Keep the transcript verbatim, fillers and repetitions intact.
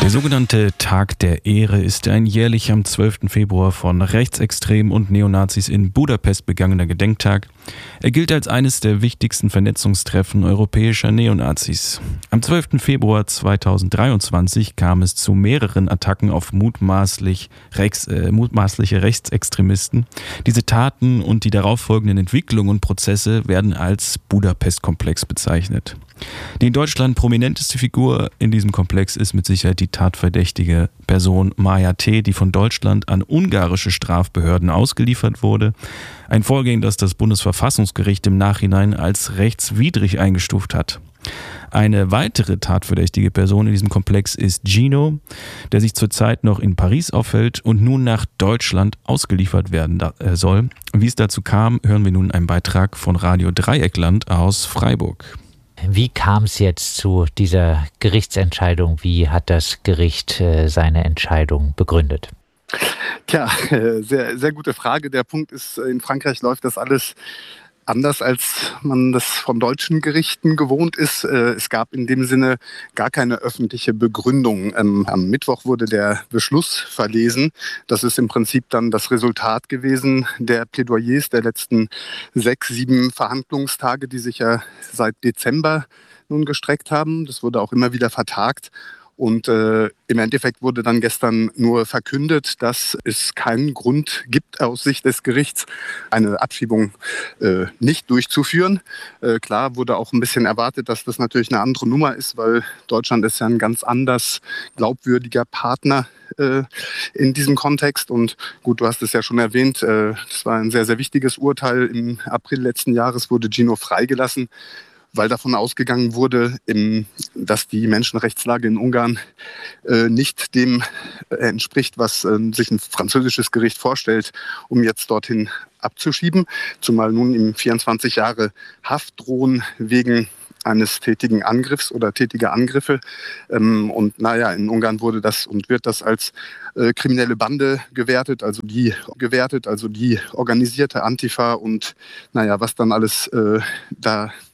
Der sogenannte Tag der Ehre ist ein jährlich am zwölften Februar von Rechtsextremen und Neonazis in Budapest begangener Gedenktag. Er gilt als eines der wichtigsten Vernetzungstreffen europäischer Neonazis. Am zwölften Februar zweitausenddreiundzwanzig kam es zu mehreren Attacken auf mutmaßlich rechts, äh, mutmaßliche Rechtsextremisten. Diese Taten und die darauffolgenden Entwicklungen und Prozesse werden als Budapest-Komplex bezeichnet. Die in Deutschland prominenteste Figur in diesem Komplex ist mit Sicherheit die tatverdächtige Person Maja T., die von Deutschland an ungarische Strafbehörden ausgeliefert wurde. Ein Vorgehen, das das Bundesverfassungsgericht im Nachhinein als rechtswidrig eingestuft hat. Eine weitere tatverdächtige Person in diesem Komplex ist Gino, der sich zurzeit noch in Paris aufhält und nun nach Deutschland ausgeliefert werden soll. Wie es dazu kam, hören wir nun einen Beitrag von Radio Dreieckland aus Freiburg. Wie kam es jetzt zu dieser Gerichtsentscheidung? Wie hat das Gericht äh, seine Entscheidung begründet? Tja, sehr, sehr gute Frage. Der Punkt ist, in Frankreich läuft das alles anders, als man das von deutschen Gerichten gewohnt ist. Es gab in dem Sinne gar keine öffentliche Begründung. Am Mittwoch wurde der Beschluss verlesen. Das ist im Prinzip dann das Resultat gewesen der Plädoyers der letzten sechs, sieben Verhandlungstage, die sich ja seit Dezember nun gestreckt haben. Das wurde auch immer wieder vertagt. Und äh, im Endeffekt wurde dann gestern nur verkündet, dass es keinen Grund gibt, aus Sicht des Gerichts eine Abschiebung äh, nicht durchzuführen. Äh, klar wurde auch ein bisschen erwartet, dass das natürlich eine andere Nummer ist, weil Deutschland ist ja ein ganz anders glaubwürdiger Partner äh, in diesem Kontext. Und gut, du hast es ja schon erwähnt, äh, das war ein sehr, sehr wichtiges Urteil. Im April letzten Jahres wurde Gino freigelassen, weil davon ausgegangen wurde, dass die Menschenrechtslage in Ungarn nicht dem entspricht, was sich ein französisches Gericht vorstellt, um jetzt dorthin abzuschieben. Zumal nun ihm vierundzwanzig Jahre Haft drohen wegen eines tätigen Angriffs oder tätiger Angriffe. Und naja, in Ungarn wurde das und wird das als äh, kriminelle Bande gewertet, also die gewertet, also die organisierte Antifa und naja, was dann alles äh, da